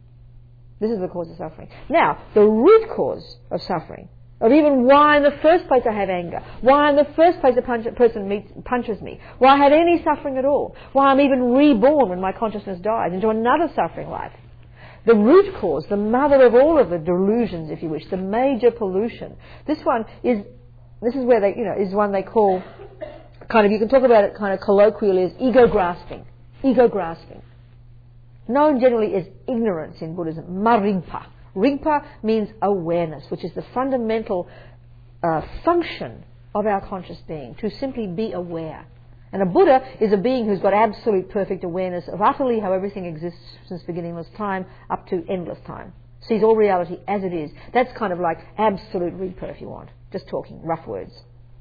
This is the cause of suffering. Now, the root cause of suffering, of even why in the first place I have anger, why in the first place a punch, person meets, punches me, why I have any suffering at all, why I'm even reborn when my consciousness dies into another suffering life. The root cause, the mother of all of the delusions, if you wish, the major pollution. This one is, this is where they, you know, is one they call, kind of, you can talk about it kind of colloquially as ego grasping. Ego grasping. Known generally as ignorance in Buddhism, marimpa, Rigpa means awareness, which is the fundamental uh, function of our conscious being, to simply be aware. And a Buddha is a being who's got absolute perfect awareness of utterly how everything exists since beginningless time up to endless time. Sees all reality as it is. That's kind of like absolute Rigpa, if you want. Just talking, rough words.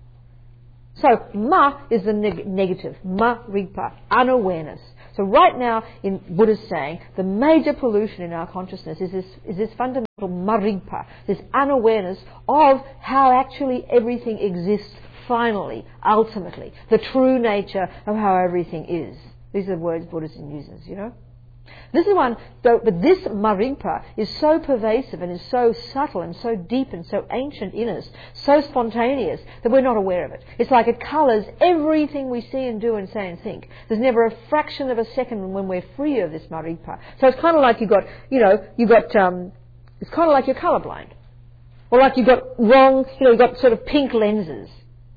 So, ma is the neg- negative. Ma Rigpa, unawareness. So right now, in Buddha's saying, the major pollution in our consciousness is this, is this fundamental marigpa, this unawareness of how actually everything exists finally, ultimately, the true nature of how everything is. These are the words Buddhism uses, you know. This is one, though, but this marigpa is so pervasive and is so subtle and so deep and so ancient in us, so spontaneous, that we're not aware of it. It's like it colours everything we see and do and say and think. There's never a fraction of a second when we're free of this marigpa. So it's kind of like you've got, you know, you've got, um, it's kind of like you're colourblind. Or like you've got wrong, you know, you've got sort of pink lenses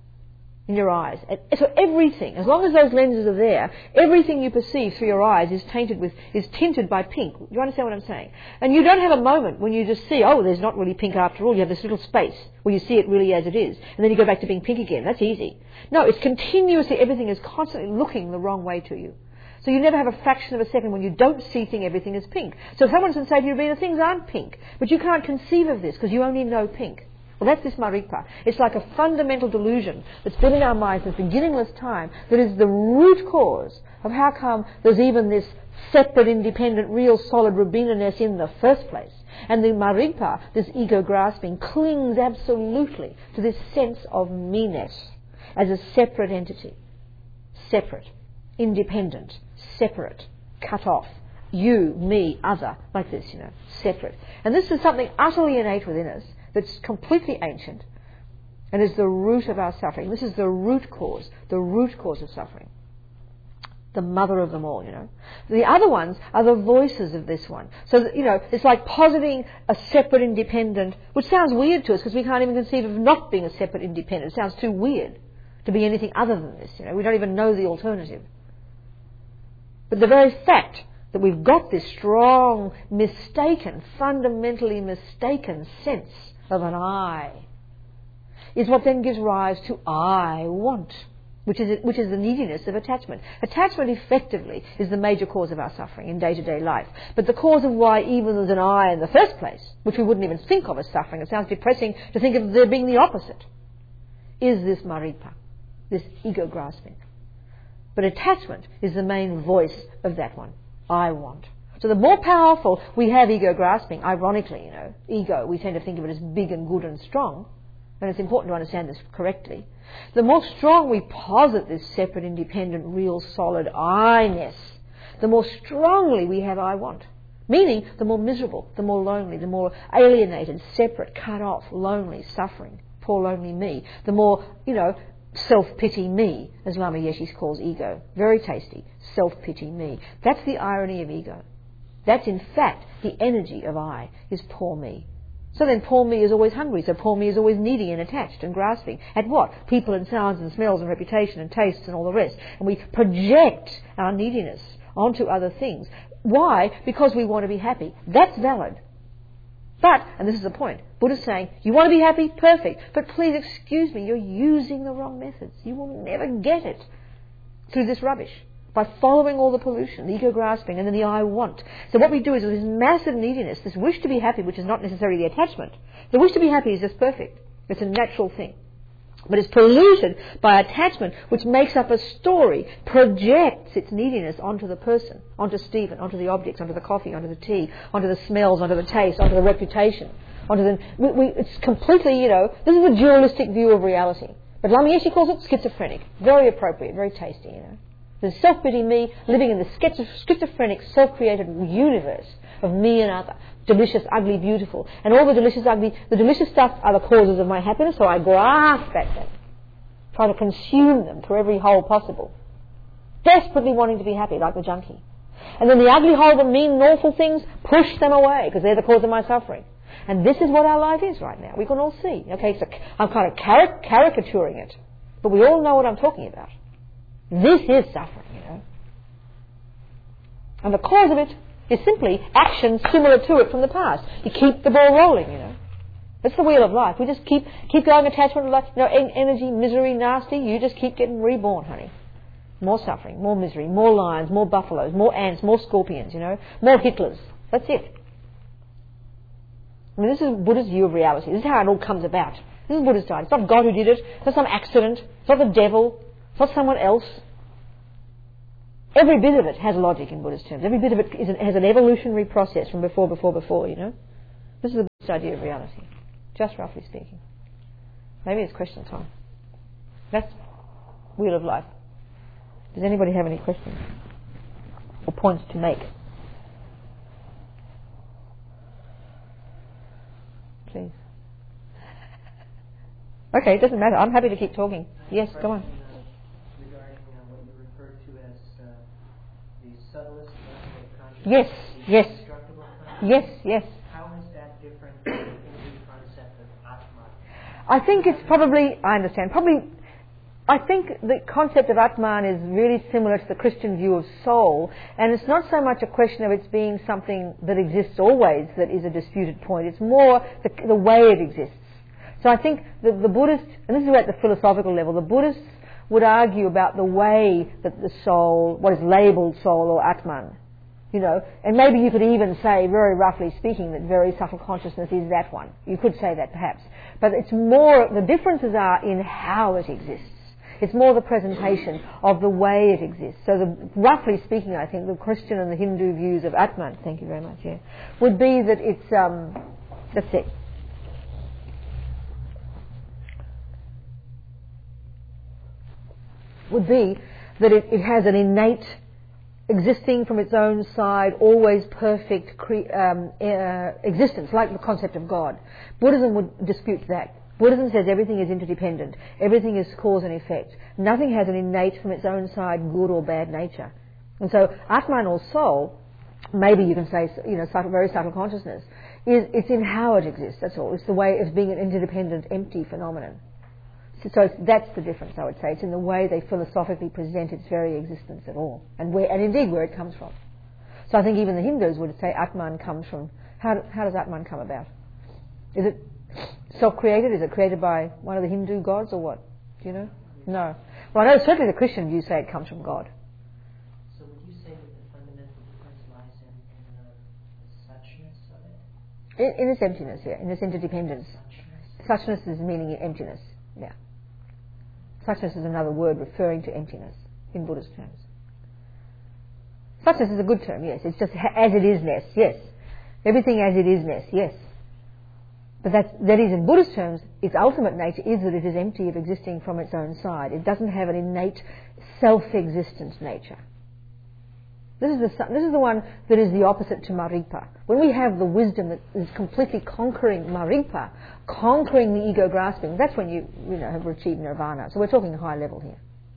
in your eyes. And so everything, as long as those lenses are there, everything you perceive through your eyes is tainted with, is tinted by pink. Do you understand what I'm saying? And you don't have a moment when you just see, oh, there's not really pink after all. You have this little space where you see it really as it is. And then you go back to being pink again. That's easy. No, it's continuously, everything is constantly looking the wrong way to you. So you never have a fraction of a second when you don't see thing, everything is pink. So someone can say to you, the things aren't pink, but you can't conceive of this because you only know pink. Well, that's this marigpa. It's like a fundamental delusion that's been in our minds since beginningless time that is the root cause of how come there's even this separate, independent, real, solid Rubina-ness in the first place. And the marigpa, this ego grasping, clings absolutely to this sense of me-ness as a separate entity. Separate, independent, separate, cut off. You, me, other, like this, you know, separate. And this is something utterly innate within us that's completely ancient and is the root of our suffering. This is the root cause, the root cause of suffering. The mother of them all, you know. The other ones are the voices of this one. So, that, you know, it's like positing a separate independent, which sounds weird to us because we can't even conceive of not being a separate independent. It sounds too weird to be anything other than this, you know. We don't even know the alternative. But the very fact that we've got this strong, mistaken, fundamentally mistaken sense of an I is what then gives rise to I want, which is which is the neediness of attachment. Attachment effectively is the major cause of our suffering in day-to-day life. But the cause of why even there's an I in the first place, which we wouldn't even think of as suffering, it sounds depressing to think of there being the opposite, is this marigpa, this ego grasping. But attachment is the main voice of that one. I want. So the more powerful we have ego grasping, ironically, you know, ego, we tend to think of it as big and good and strong, and it's important to understand this correctly. The more strong we posit this separate, independent, real, solid I-ness, the more strongly we have I want. Meaning, the more miserable, the more lonely, the more alienated, separate, cut off, lonely, suffering, poor lonely me, the more, you know, self-pity me, as Lama Yeshe calls ego. Very tasty. Self-pity me. That's the irony of ego. That's in fact the energy of I, is poor me. So then poor me is always hungry, so poor me is always needy and attached and grasping. At what? People and sounds and smells and reputation and tastes and all the rest. And we project our neediness onto other things. Why? Because we want to be happy. That's valid. But, and this is the point, Buddha's saying, you want to be happy? Perfect. But please excuse me, you're using the wrong methods. You will never get it through this rubbish. By following all the pollution, the ego grasping, and then the I want. So what we do is with this massive neediness, this wish to be happy, which is not necessarily the attachment. The wish to be happy is just perfect. It's a natural thing. But it's polluted by attachment, which makes up a story, projects its neediness onto the person, onto Stephen, onto the objects, onto the coffee, onto the tea, onto the smells, onto the taste, onto the reputation, onto the... We, we, it's completely, you know, this is a dualistic view of reality. But Lama Yeshe calls it schizophrenic. Very appropriate, very tasty, you know. There's self-pity me living in the schizophrenic, self-created universe of me and other. Delicious, ugly, beautiful. And all the delicious, ugly, the delicious stuff are the causes of my happiness, so I grasp at them. Try to consume them through every hole possible. Desperately wanting to be happy, like the junkie. And then the ugly, horrible, mean, awful things, push them away, because they're the cause of my suffering. And this is what our life is right now. We can all see. Okay, so I'm kind of caric- caricaturing it. But we all know what I'm talking about. This is suffering, you know. And the cause of it is simply action similar to it from the past. You keep the ball rolling, you know. That's the wheel of life. We just keep keep going, attachment, you know, energy, misery, nasty. You just keep getting reborn, honey. More suffering, more misery, more lions, more buffaloes, more ants, more scorpions, you know, more Hitlers. That's it. I mean, this is Buddha's view of reality. This is how it all comes about. This is Buddha's side. It's not God who did it. It's not some accident. It's not the devil. It's not someone else. Every bit of it has logic in Buddhist terms. Every bit of it is an, has an evolutionary process from before, before, before, you know. This is the Buddhist idea of reality, just roughly speaking. Maybe it's question time. That's wheel of life. Does anybody have any questions or points to make? Please. Okay, it doesn't matter. I'm happy to keep talking. Yes, go on. Regarding uh, what you referred to as uh, the subtlest level of consciousness. Yes, yes. Indestructible Yes, yes. How is that different from the Hindu concept of Atman? I think it's probably, I understand, probably, I think the concept of Atman is really similar to the Christian view of soul, and it's not so much a question of its being something that exists always that is a disputed point. It's more the, the way it exists. So I think the, the Buddhists, and this is at the philosophical level, the Buddhists would argue about the way that the soul, what is labelled soul or Atman, you know, and maybe you could even say, very roughly speaking, that very subtle consciousness is that one. You could say that perhaps. But it's more, the differences are in how it exists. It's more the presentation of the way it exists. So the, roughly speaking, I think the Christian and the Hindu views of Atman, thank you very much, yeah, would be that it's, um, that's it. Would be that it, it has an innate, existing from its own side, always perfect cre- um, uh, existence, like the concept of God. Buddhism would dispute that. Buddhism says everything is interdependent. Everything is cause and effect. Nothing has an innate, from its own side, good or bad nature. And so, Atman or soul, maybe you can say, you know, subtle, very subtle consciousness, is it's in how it exists. That's all. It's the way of being an interdependent, empty phenomenon. So, so it's, that's the difference, I would say. It's in the way they philosophically present its very existence at all, and where, and indeed where it comes from. So I think even the Hindus would say Atman comes from. How, how does Atman come about? Is it self-created? Is it created by one of the Hindu gods or what? Do you know? No. Well, I know certainly the Christian view say it comes from God. So would you say that the fundamental difference lies in, in the, the suchness of it? In, in its emptiness, yeah. In its interdependence. Suchness, suchness is meaning emptiness, yeah. Suchness is another word referring to emptiness in Buddhist terms. Suchness is a good term, yes. It's just ha- as it is-ness, yes. Everything as it is-ness, yes. But that's, that is, in Buddhist terms, its ultimate nature is that it is empty of existing from its own side. It doesn't have an innate self-existent nature. This is, the, this is the one that is the opposite to Marikpa. When we have the wisdom that is completely conquering Marikpa, conquering the ego grasping, that's when you, you know, have achieved nirvana. So we're talking high level here.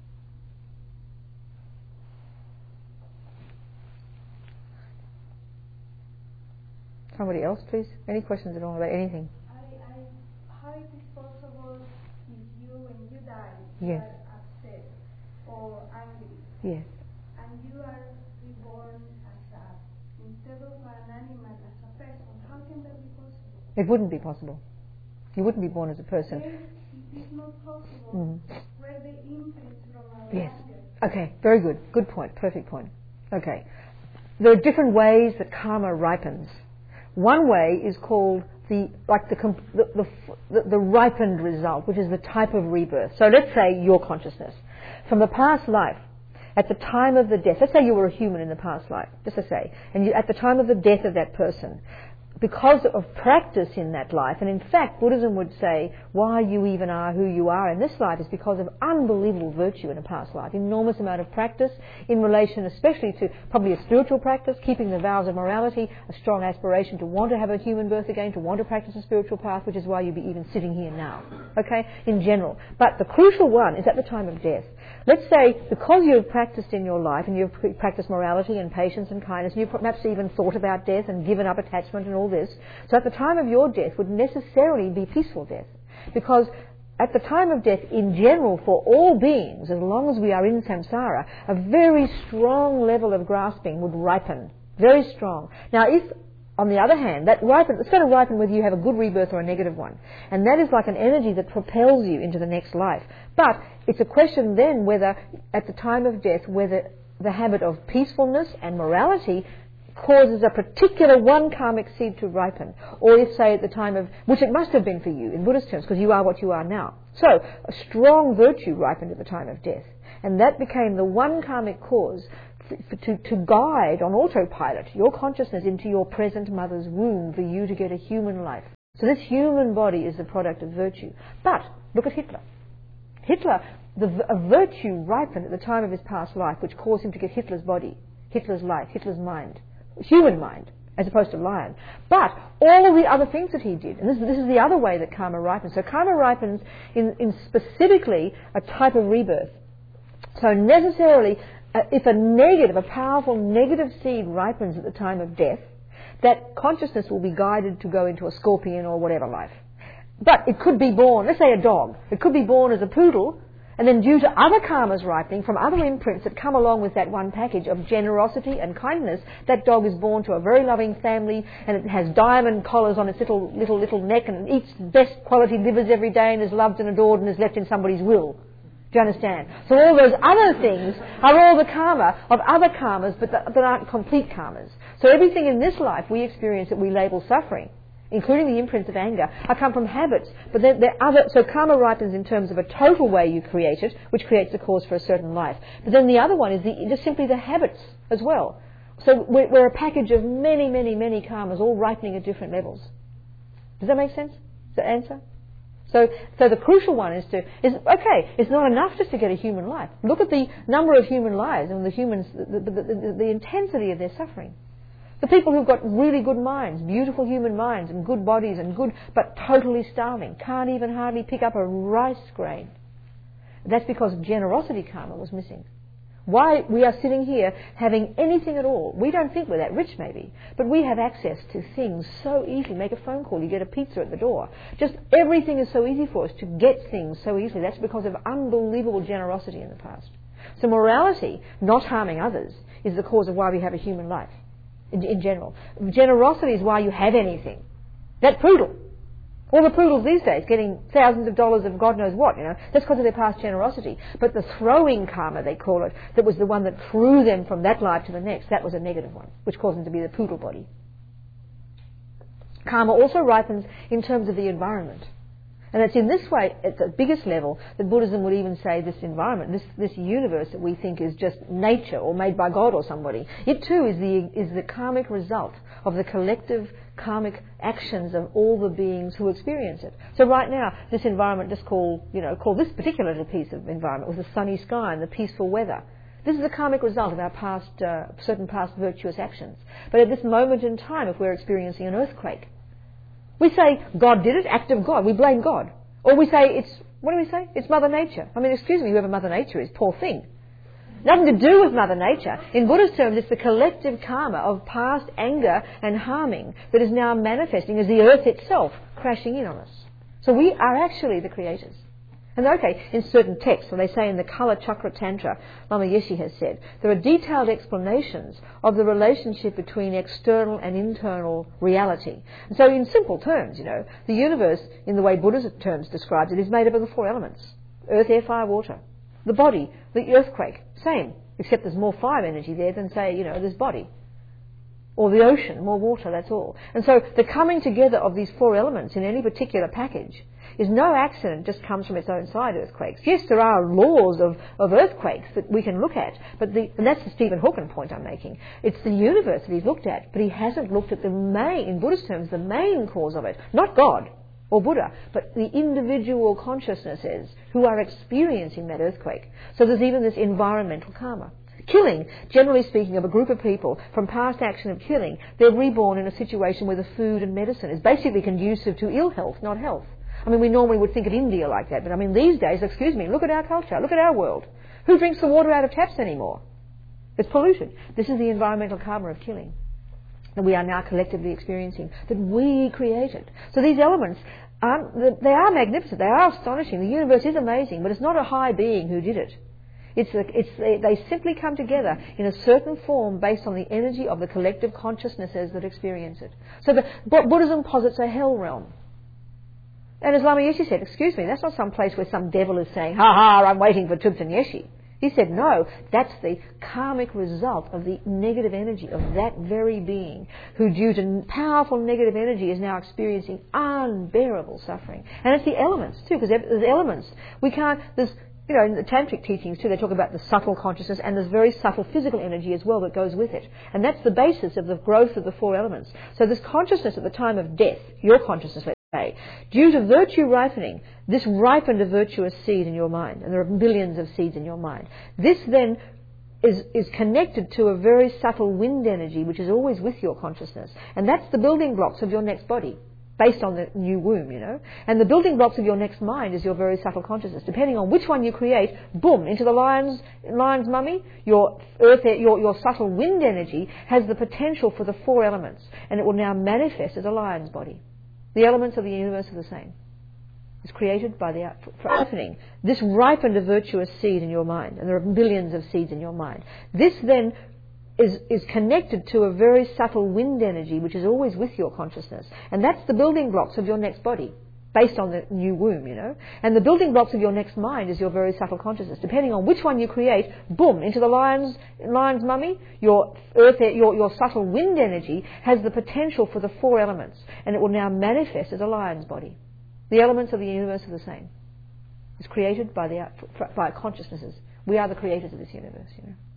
Somebody else, please? Any questions at all about anything? I, I, how it is possible if you, when you die, Yes. are upset or angry, Yes. and you are reborn as a, instead of an animal, as a person, how can that be possible? It wouldn't be possible. You wouldn't be born as a person. Where it is not possible, Mm. where the imprints from our Yes. anger. Okay, very good. Good point. Perfect point. Okay. There are different ways that karma ripens. One way is called the like the, the the the ripened result, which is the type of rebirth. So let's say your consciousness from the past life, at the time of the death. Let's say you were a human in the past life, just to say, and you, at the time of the death of that person, because of practice in that life, and in fact Buddhism would say why you even are who you are in this life is because of unbelievable virtue in a past life, enormous amount of practice in relation especially to probably a spiritual practice, keeping the vows of morality, a strong aspiration to want to have a human birth again, to want to practice a spiritual path, which is why you'd be even sitting here now, okay, in general. But the crucial one is at the time of death. Let's say because you've practiced in your life and you've practiced morality and patience and kindness, and you've perhaps even thought about death and given up attachment and all this, so at the time of your death would necessarily be peaceful death. Because at the time of death, in general, for all beings, as long as we are in samsara, a very strong level of grasping would ripen Very strong. Now, if, on the other hand, that ripen, it's going to ripen whether you have a good rebirth or a negative one. And that is like an energy that propels you into the next life. But it's a question then whether, at the time of death, whether the habit of peacefulness and morality causes a particular one karmic seed to ripen, or if, say, at the time of, which it must have been for you in Buddhist terms, because you are what you are now. So, a strong virtue ripened at the time of death, and that became the one karmic cause f- to, to guide on autopilot your consciousness into your present mother's womb for you to get a human life. So this human body is the product of virtue. But, look at Hitler. Hitler, the, a virtue ripened at the time of his past life, which caused him to get Hitler's body, Hitler's life, Hitler's mind. Human mind, as opposed to lion. But all of the other things that he did, and this, this is the other way that karma ripens. So karma ripens in, in specifically a type of rebirth. So necessarily, uh, if a negative, a powerful negative seed ripens at the time of death, that consciousness will be guided to go into a scorpion or whatever life. But it could be born, let's say a dog, it could be born as a poodle, and then due to other karmas ripening from other imprints that come along with that one package of generosity and kindness, that dog is born to a very loving family, and it has diamond collars on its little little little neck, and it eats best quality livers every day, and is loved and adored and is left in somebody's will. Do you understand? So all those other things are all the karma of other karmas, but that aren't complete karmas. So everything in this life we experience that we label suffering, including the imprints of anger, are come from habits. But then there are other, so karma ripens in terms of a total way you create it, which creates a cause for a certain life. But then the other one is the, just simply the habits as well. So we're, we're a package of many, many, many karmas, all ripening at different levels. Does that make sense? Does that answer? So, so the crucial one is to, is, okay, it's not enough just to get a human life. Look at the number of human lives and the humans, the, the, the, the intensity of their suffering. The people who've got really good minds, beautiful human minds and good bodies and good, but totally starving, can't even hardly pick up a rice grain. That's because generosity karma was missing. Why we are sitting here having anything at all, we don't think we're that rich maybe, but we have access to things so easily. Make a phone call, you get a pizza at the door. Just everything is so easy for us to get things so easily. That's because of unbelievable generosity in the past. So morality, not harming others, is the cause of why we have a human life. In, in general. Generosity is why you have anything. That poodle. All the poodles these days getting thousands of dollars of God knows what, you know, that's because of their past generosity. But the throwing karma, they call it, that was the one that threw them from that life to the next, that was a negative one, which caused them to be the poodle body. Karma also ripens in terms of the environment. And it's in this way, at the biggest level, that Buddhism would even say this environment, this, this universe that we think is just nature or made by God or somebody, it too is the, is the karmic result of the collective karmic actions of all the beings who experience it. So right now, this environment just called, you know, called this particular little piece of environment with the sunny sky and the peaceful weather. This is a karmic result of our past, uh, certain past virtuous actions. But at this moment in time, if we're experiencing an earthquake, we say, God did it, act of God. We blame God. Or we say, it's, what do we say? It's Mother Nature. I mean, excuse me, whoever Mother Nature is, poor thing. Nothing to do with Mother Nature. In Buddhist terms, it's the collective karma of past anger and harming that is now manifesting as the earth itself crashing in on us. So we are actually the creators. And okay, in certain texts, when they say in the Kala Chakra Tantra, Lama Yeshe has said, there are detailed explanations of the relationship between external and internal reality. And so in simple terms, you know, the universe, in the way Buddhist terms describes it, is made up of the four elements. Earth, air, fire, water. The body, the earthquake, same, except there's more fire energy there than, say, you know, this body. Or the ocean, more water, that's all. And so the coming together of these four elements in any particular package is no accident, just comes from its own side, earthquakes. Yes, there are laws of, of earthquakes that we can look at, but the, and that's the Stephen Hawking point I'm making. It's the universe that he's looked at, but he hasn't looked at the main, in Buddhist terms, the main cause of it. Not God or Buddha, but the individual consciousnesses who are experiencing that earthquake. So there's even this environmental karma. Killing, generally speaking, of a group of people from past action of killing, they're reborn in a situation where the food and medicine is basically conducive to ill health, not health. I mean, we normally would think of India like that, but I mean, these days, excuse me, look at our culture, look at our world. Who drinks the water out of taps anymore? It's polluted. This is the environmental karma of killing that we are now collectively experiencing, that we created. So these elements, aren't, they are magnificent, they are astonishing. The universe is amazing, but it's not a high being who did it. It's, a, it's they, they simply come together in a certain form based on the energy of the collective consciousnesses that experience it. So the, Buddhism posits a hell realm. And as Lama Yeshe said, excuse me, that's not some place where some devil is saying, ha ha, I'm waiting for Tubten Yeshe. He said, no, that's the karmic result of the negative energy of that very being who, due to powerful negative energy, is now experiencing unbearable suffering. And it's the elements, too, because there's elements. We can't, there's, you know, in the tantric teachings, too, they talk about the subtle consciousness, and there's very subtle physical energy as well that goes with it. And that's the basis of the growth of the four elements. So this consciousness at the time of death, your consciousness, due to virtue ripening, this ripened a virtuous seed in your mind, and there are billions of seeds in your mind. This then is, is connected to a very subtle wind energy which is always with your consciousness, and that's the building blocks of your next body, based on the new womb, you know. And the building blocks of your next mind is your very subtle consciousness. Depending on which one you create, boom, into the lion's, lion's mummy, your earth, your, your subtle wind energy has the potential for the four elements, and it will now manifest as a lion's body. The elements of the universe are the same. It's created by the ripening. This ripened a virtuous seed in your mind, and there are billions of seeds in your mind. This then is, is connected to a very subtle wind energy which is always with your consciousness. And that's the building blocks of your next body, based on the new womb, you know. And the building blocks of your next mind is your very subtle consciousness. Depending on which one you create, boom, into the lion's, lion's mummy, your earth, your, your subtle wind energy has the potential for the four elements, and it will now manifest as a lion's body. The elements of the universe are the same. It's created by the by consciousnesses. We are the creators of this universe, you know.